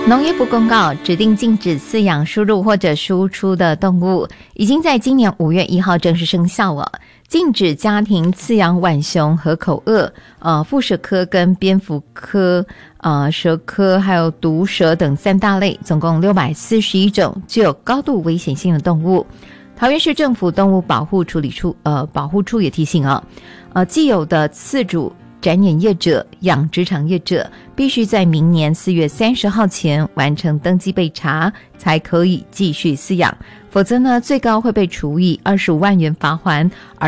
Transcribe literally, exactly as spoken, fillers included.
农业部公告，指定禁止饲养、输入或者输出的动物，已经在今年五月一号正式生效了。禁止家庭饲养浣熊、河口鳄、呃腹蛇科跟蝙蝠科、呃蛇科还有毒蛇等三大类，总共六百四十一种具有高度危险性的动物。桃园市政府动物保护处理处呃保护处也提醒啊，呃既有的饲主、展演业者、养殖场业者必须在明年四月三十号前完成登记备查，才可以继续饲养，否则呢，最高会被处以二十五万元罚锾，而